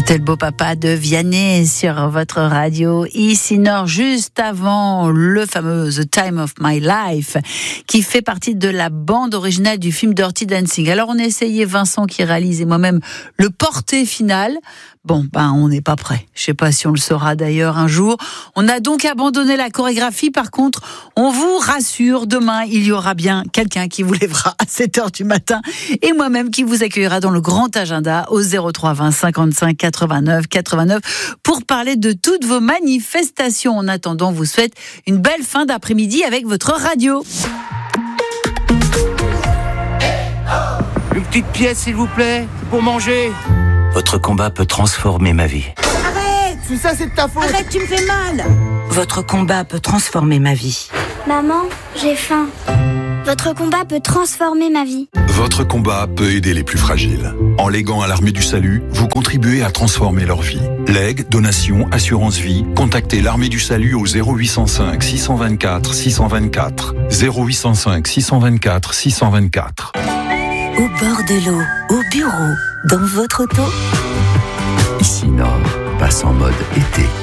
C'était le beau papa de Vianney sur votre radio ici Nord, juste avant le fameux The Time of My Life, qui fait partie de la bande originale du film Dirty Dancing. Alors on a essayé, Vincent qui réalise et moi-même, le porté final. Bon, on n'est pas prêt. Je sais pas si on le saura d'ailleurs un jour. On a donc abandonné la chorégraphie. Par contre, on vous rassure, demain, il y aura bien quelqu'un qui vous lèvera à 7h du matin et moi-même qui vous accueillera dans le grand agenda au 03 20 55 89 89 pour parler de toutes vos manifestations. En attendant, on vous souhaite une belle fin d'après-midi avec votre radio. Une petite pièce, s'il vous plaît, pour manger. Votre combat peut transformer ma vie. Arrête! Tout ça, c'est de ta faute! Arrête, tu me fais mal! Votre combat peut transformer ma vie. Maman, j'ai faim. Votre combat peut transformer ma vie. Votre combat peut aider les plus fragiles. En léguant à l'Armée du Salut, vous contribuez à transformer leur vie. Legs, donations, assurance vie, contactez l'Armée du Salut au 0805 624 624. 0805 624 624. Au bord de l'eau, au bureau, dans votre auto. Ici Nord passe en mode été.